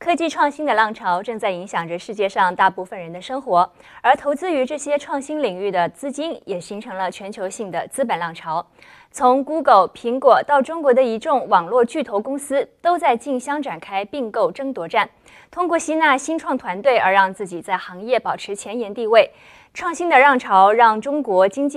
科技创新的浪潮正在影响着世界上大部分人的生活，而投资于这些创新领域的资金也形成了全球性的资本浪潮。从 Google、苹果到中国的一众网络巨头公司，都在竞相展开并购争夺战，通过吸纳新创团队而让自己在行业保持前沿地位。创新的浪潮让中国经济